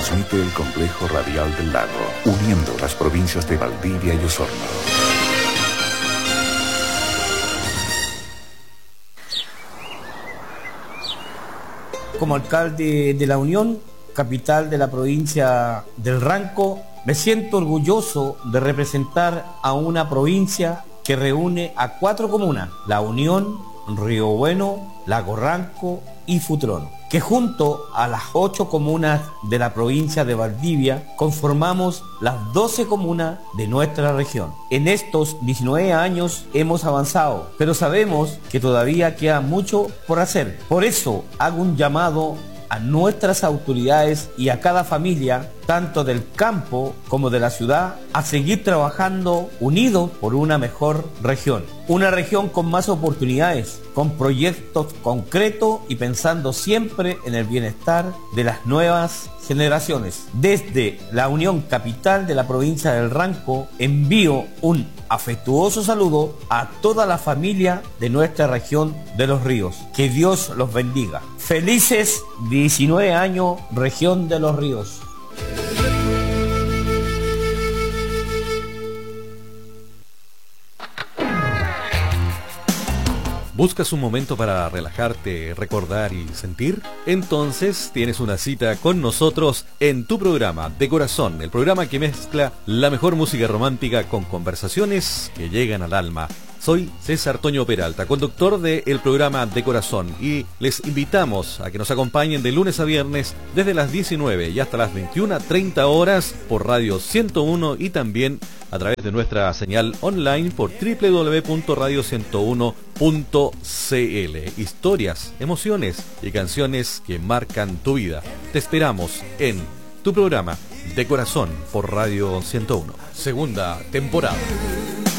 transmite el Complejo Radial del Lago, uniendo las provincias de Valdivia y Osorno. Como alcalde de La Unión, capital de la provincia del Ranco, me siento orgulloso de representar a una provincia que reúne a 4 comunas: La Unión, Río Bueno, Lago Ranco y Futrono, que junto a las 8 comunas de la provincia de Valdivia conformamos las 12 comunas de nuestra región. En estos 19 años hemos avanzado, pero sabemos que todavía queda mucho por hacer. Por eso hago un llamado a nuestras autoridades y a cada familia, tanto del campo como de la ciudad, a seguir trabajando unidos por una mejor región. Una región con más oportunidades, con proyectos concretos y pensando siempre en el bienestar de las nuevas generaciones. Desde La Unión, capital de la provincia del Ranco, envío un afectuoso saludo a toda la familia de nuestra región de Los Ríos. Que Dios los bendiga. Felices 19 años, región de Los Ríos. ¿Buscas un momento para relajarte, recordar y sentir? Entonces tienes una cita con nosotros en tu programa De Corazón, el programa que mezcla la mejor música romántica con conversaciones que llegan al alma. Soy César Toño Peralta, conductor del programa De Corazón, y les invitamos a que nos acompañen de lunes a viernes desde las 19 y hasta las 21:30 horas por Radio 101 y también a través de nuestra señal online por www.radio101.cl. Historias, emociones y canciones que marcan tu vida. Te esperamos en tu programa De Corazón por Radio 101. Segunda temporada.